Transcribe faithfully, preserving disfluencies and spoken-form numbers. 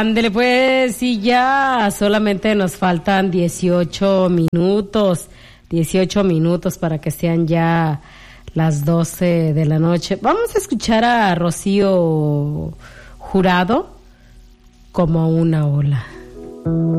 Ándele pues, y ya solamente nos faltan dieciocho minutos, dieciocho minutos para que sean ya las doce de la noche. Vamos a escuchar a Rocío Jurado, Como una ola.